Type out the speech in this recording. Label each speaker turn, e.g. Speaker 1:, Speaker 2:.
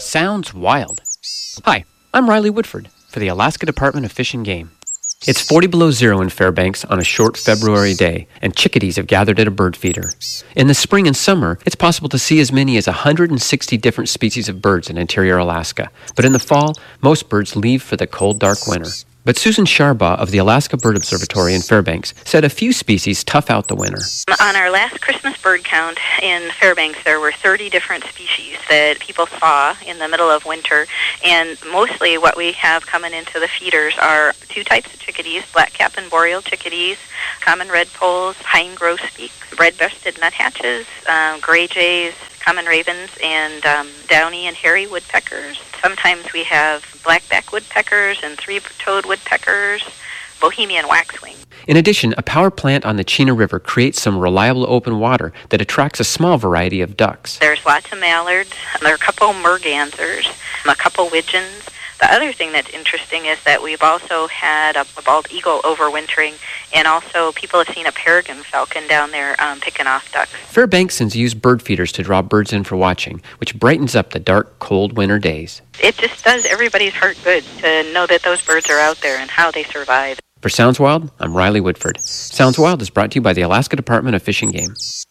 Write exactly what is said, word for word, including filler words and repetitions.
Speaker 1: Sounds wild. Hi, I'm Riley Woodford for the Alaska Department of Fish and Game. It's forty below zero in Fairbanks on a short February day, and chickadees have gathered at a bird feeder. In the spring and summer, it's possible to see as many as one hundred sixty different species of birds in interior Alaska. But in the fall, most birds leave for the cold, dark winter. But Susan Sharbaugh of the Alaska Bird Observatory in Fairbanks said a few species tough out the winter.
Speaker 2: On our last Christmas bird count in Fairbanks, there were thirty different species that people saw in the middle of winter, and mostly what we have coming into the feeders are two types of chickadees, black-cap and boreal chickadees, common redpolls, pine grosbeak, red-breasted nuthatches, um, gray jays, common ravens, and um, downy and hairy woodpeckers. Sometimes we have blackback woodpeckers and three-toed woodpeckers, Bohemian waxwing.
Speaker 1: In addition, a power plant on the Chena River creates some reliable open water that attracts a small variety of ducks.
Speaker 2: There's lots of mallards, there are a couple mergansers, a couple widgeons. The other thing that's interesting is that we've also had a, a bald eagle overwintering, and also people have seen a peregrine falcon down there um, picking off ducks.
Speaker 1: Fairbanksans use bird feeders to draw birds in for watching, which brightens up the dark, cold winter days.
Speaker 2: It just does everybody's heart good to know that those birds are out there and how they survive.
Speaker 1: For Sounds Wild, I'm Riley Woodford. Sounds Wild is brought to you by the Alaska Department of Fish and Game.